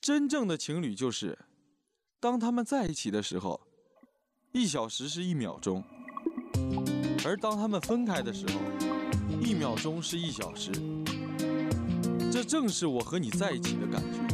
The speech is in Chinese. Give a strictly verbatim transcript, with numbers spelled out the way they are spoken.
真正的情侣就是，当他们在一起的时候，一小时是一秒钟；而当他们分开的时候，一秒钟是一小时。这正是我和你在一起的感觉。